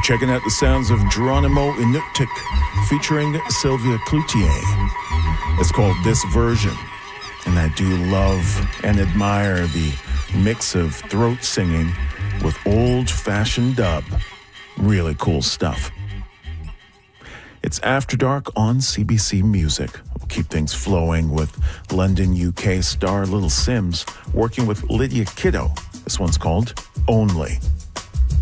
Checking out the sounds of Geronimo Inuktitut featuring Sylvia Cloutier. It's called This Version, and I do love and admire the mix of throat singing with old-fashioned dub. Really cool stuff. It's After Dark on CBC Music. We'll keep things flowing with London, UK star Little Simz working with Lydia Kiddo. This one's called Only.